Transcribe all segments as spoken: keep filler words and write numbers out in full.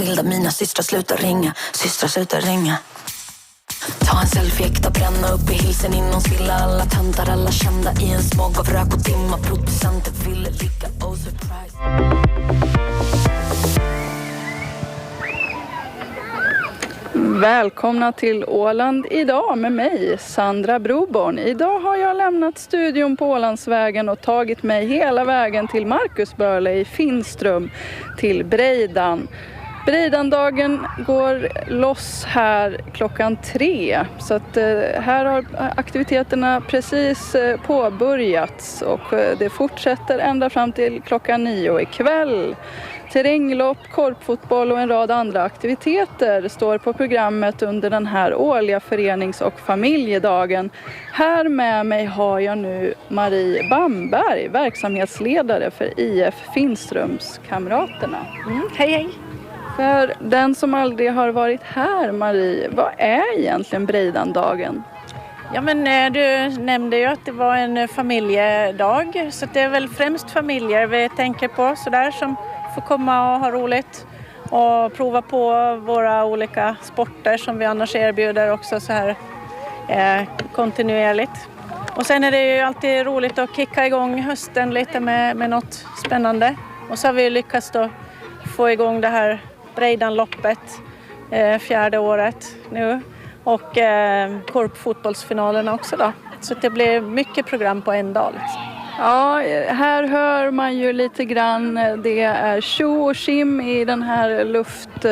Bilda mina systrar slutar ringa, systrar slutar ringa. Ta en selfie, äkta, bränna upp i hilsen inom stilla. Alla tantar, alla kända i en smog av rök och dimma. Producenter ville ligga, oh surprise. Välkomna till Åland idag med mig, Sandra Broborn. Idag har jag lämnat studion på Ålandsvägen och tagit mig hela vägen till Markusbörle i Finström till Breidan. Breidandagen går loss här klockan tre, så att här har aktiviteterna precis påbörjats och det fortsätter ända fram till klockan nio ikväll. Terränglopp, korpfotboll och en rad andra aktiviteter står på programmet under den här årliga förenings- och familjedagen. Här med mig har jag nu Marie Bamberg, verksamhetsledare för I F Finströmskamraterna. Mm, hej hej! För den som aldrig har varit här, Marie, vad är egentligen Breidandagen? Ja, men du nämnde ju att det var en familjedag, så det är väl främst familjer vi tänker på sådär, som får komma och ha roligt och prova på våra olika sporter som vi annars erbjuder också så här eh, kontinuerligt. Och sen är det ju alltid roligt att kicka igång hösten lite med, med något spännande. Och så har vi lyckats då få igång det här Breidanloppet eh, fjärde året nu och eh, korpfotbollsfinalerna också då. Så det blir mycket program på en dag liksom. Ja, här hör man ju lite grann, det är tjo och tjim i den här luft,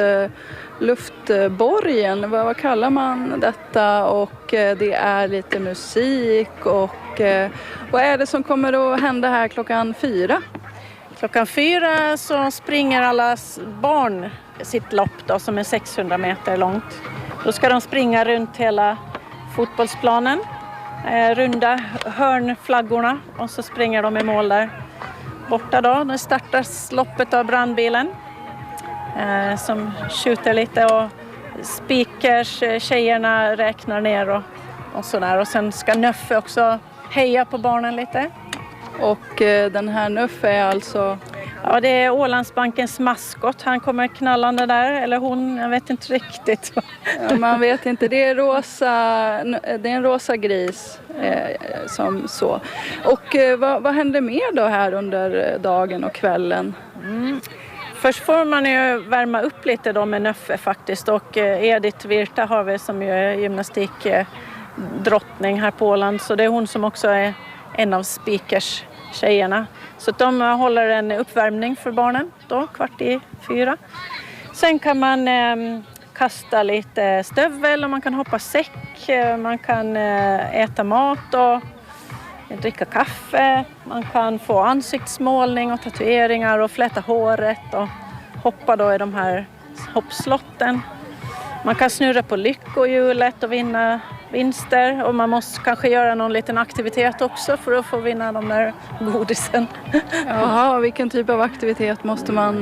luftborgen. Vad, vad kallar man detta? Och det är lite musik och vad är det som kommer att hända här klockan fyra? Klockan fyra så springer alla barn sitt lopp då, som är sexhundra meter långt. Då ska de springa runt hela fotbollsplanen. Eh, runda hörnflaggorna och så springer de i mål där borta då. Nu startas loppet av brandbilen eh, som skjuter lite och speakers, tjejerna räknar ner och, och sådär. Och sen ska Nöffe också heja på barnen lite. Och eh, den här Nöffe är alltså... Ja, det är Ålandsbankens maskot. Han kommer knallande där, eller hon, jag vet inte riktigt. Ja, man vet inte, det är, rosa, det är en rosa gris eh, som så. Och eh, vad, vad händer mer då här under dagen och kvällen? Mm. Först får man ju värma upp lite då med Nöffe faktiskt, och eh, Edith Virta har vi som ju är gymnastikdrottning här på Åland, så det är hon som också är en av speakers tjejerna. Så de håller en uppvärmning för barnen då, kvart i fyra. Sen kan man eh, kasta lite stövel och man kan hoppa säck. Man kan eh, äta mat och dricka kaffe. Man kan få ansiktsmålning och tatueringar och fläta håret och hoppa då i de här hoppslotten. Man kan snurra på lyckohjulet och vinna vinster, och man måste kanske göra någon liten aktivitet också för att få vinna de där godisen. Jaha, vilken typ av aktivitet måste man